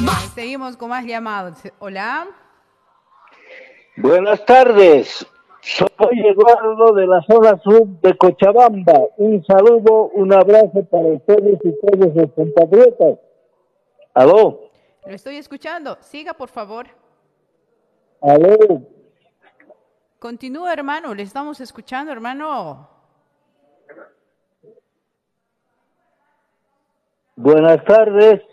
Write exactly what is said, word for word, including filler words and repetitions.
Seguimos con más llamados. Hola. Buenas tardes. Soy Eduardo de la zona sur de Cochabamba. Un saludo, un abrazo para ustedes y todos los compatriotas. ¿Aló? Lo estoy escuchando. Siga, por favor. ¿Aló? Continúa, hermano. Le estamos escuchando, hermano. Buenas tardes.